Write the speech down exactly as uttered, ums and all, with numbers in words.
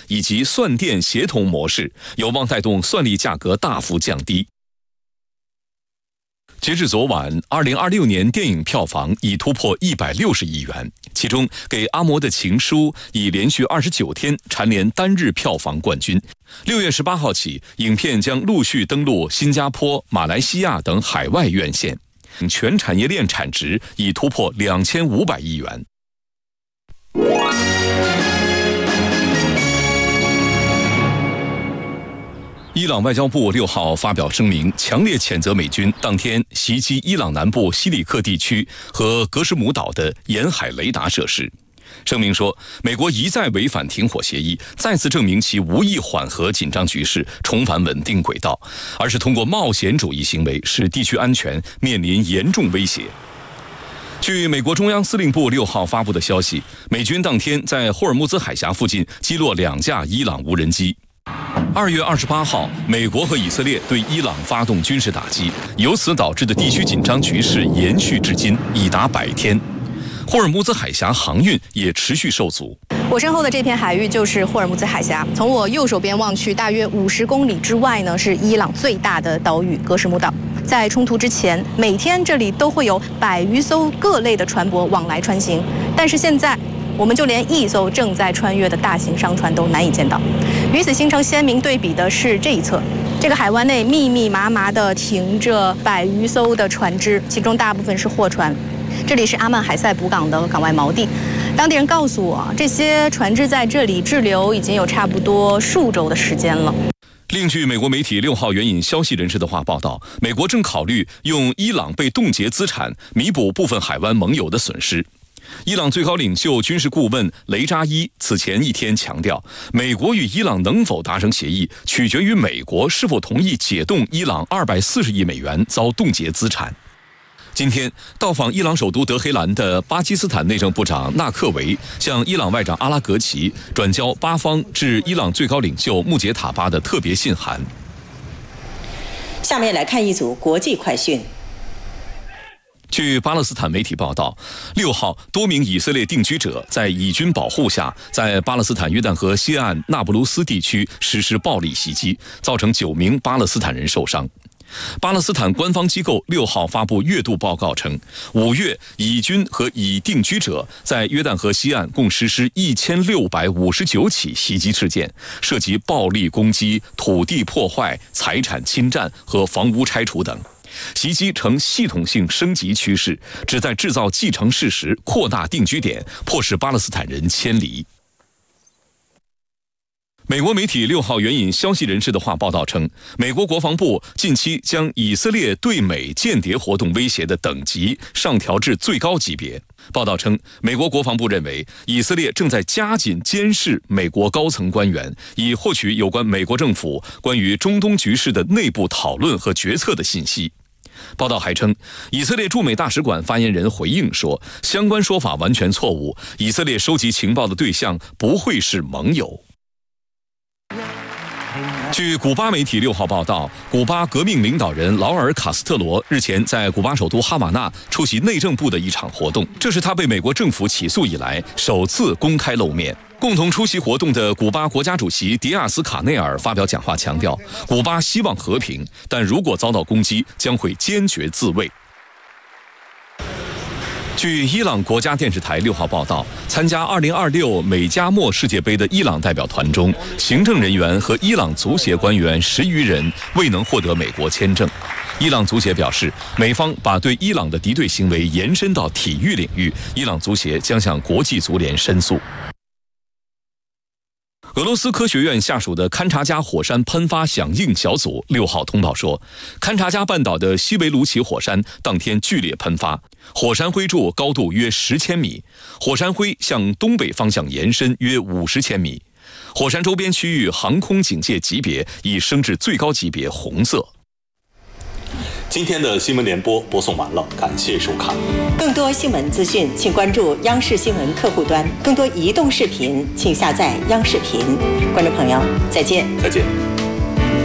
以及算电协同模式，有望带动算力价格大幅降低。截至昨晚，二零二六年电影票房已突破一百六十亿元，其中《给阿嬷的情书》已连续二十九天蝉联单日票房冠军。六月十八号起，影片将陆续登陆新加坡、马来西亚等海外院线，全产业链产值已突破两千五百亿元。伊朗外交部六号发表声明，强烈谴责美军当天袭击伊朗南部西里克地区和格什姆岛的沿海雷达设施。声明说，美国一再违反停火协议，再次证明其无意缓和紧张局势，重返稳定轨道，而是通过冒险主义行为使地区安全面临严重威胁。据美国中央司令部六号发布的消息，美军当天在霍尔木兹海峡附近击落两架伊朗无人机。二月二十八号，美国和以色列对伊朗发动军事打击，由此导致的地区紧张局势延续至今已达百天。霍尔木兹海峡航运也持续受阻。 我身后的这片海域就是霍尔木兹海峡，从我右手边望去，大约五十公里之外呢是伊朗最大的岛屿格什姆岛。在冲突之前，每天这里都会有百余艘各类的船舶往来穿行，但是现在我们就连一艘正在穿越的大型商船都难以见到。与此形成鲜明对比的是这一侧，这个海湾内密密麻麻地停着百余艘的船只，其中大部分是货船。这里是阿曼海塞补港的港外锚地，当地人告诉我，这些船只在这里滞留已经有差不多数周的时间了。 另据美国媒体六号援引消息人士的话报道，美国正考虑用伊朗被冻结资产弥补部分海湾盟友的损失。伊朗最高领袖军事顾问雷扎伊此前一天强调，美国与伊朗能否达成协议，取决于美国是否同意解冻伊朗二百四十亿美元遭冻结资产。今天到访伊朗首都德黑兰的巴基斯坦内政部长纳克维向伊朗外长阿拉格齐转交巴方致伊朗最高领袖穆杰塔巴的特别信函。 下面来看一组国际快讯。 据巴勒斯坦媒体报道，六号多名以色列定居者在以军保护下，在巴勒斯坦约旦河西岸纳布鲁斯地区实施暴力袭击，造成九名巴勒斯坦人受伤。巴勒斯坦官方机构六号发布月度报告称，五月以军和以定居者在约旦河西岸共实施一千六百五十九起袭击事件，涉及暴力攻击、土地破坏、财产侵占和房屋拆除等。袭击呈系统性升级趋势，旨在制造既成事实，扩大定居点，迫使巴勒斯坦人迁离。美国媒体六号援引消息人士的话报道称，美国国防部近期将以色列对美间谍活动威胁的等级上调至最高级别。报道称，美国国防部认为以色列正在加紧监视美国高层官员，以获取有关美国政府关于中东局势的内部讨论和决策的信息。报道还称，以色列驻美大使馆发言人回应说，相关说法完全错误，以色列收集情报的对象不会是盟友。据古巴媒体六号报道，古巴革命领导人劳尔·卡斯特罗日前在古巴首都哈瓦那出席内政部的一场活动，这是他被美国政府起诉以来首次公开露面。共同出席活动的古巴国家主席迪亚斯卡内尔发表讲话强调，古巴希望和平，但如果遭到攻击，将会坚决自卫。据伊朗国家电视台六号报道，参加二零二六美加墨世界杯的伊朗代表团中，行政人员和伊朗足协官员十余人未能获得美国签证。伊朗足协表示，美方把对伊朗的敌对行为延伸到体育领域，伊朗足协将向国际足联申诉。俄罗斯科学院下属的勘察加火山喷发响应小组六号通报说，勘察加半岛的西维卢奇火山当天剧烈喷发，火山灰柱高度约十千米，火山灰向东北方向延伸约五十千米，火山周边区域航空警戒级别已升至最高级别红色。 今天的新闻联播播送完了，感谢收看。 更多新闻资讯，请关注央视新闻客户端。更多移动视频，请下载央视频。观众朋友，再见。 再见。